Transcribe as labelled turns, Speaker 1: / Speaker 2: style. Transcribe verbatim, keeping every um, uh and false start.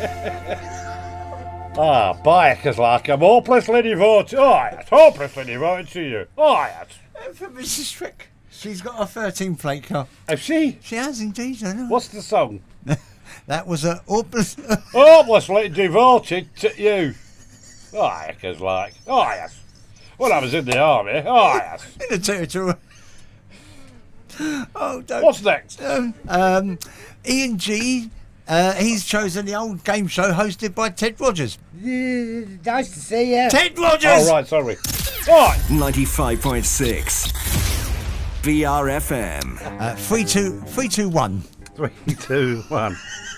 Speaker 1: Ah, bikers like I'm hopelessly devoted. Oh, yes, hopelessly devoted to you. Oh, yes.
Speaker 2: And for Missus Strick, she's got a thirteen plate car.
Speaker 1: Has she?
Speaker 2: She has indeed, I know.
Speaker 1: What's the song?
Speaker 2: That was a hopeless.
Speaker 1: Hopelessly devoted to you. Oh, bikers like. Oh, yes. When I was in the army. Oh, yes.
Speaker 2: In the territory. Oh, don't.
Speaker 1: What's next?
Speaker 2: Um, um, Ian G. Uh, he's chosen the old game show hosted by Ted Rogers.
Speaker 3: Yeah, nice to see you.
Speaker 2: Ted Rogers!
Speaker 1: Oh, right, sorry. Right.
Speaker 4: ninety-five point six B R F M.
Speaker 2: Uh, three, two, three, two, one.
Speaker 1: Three, two, one.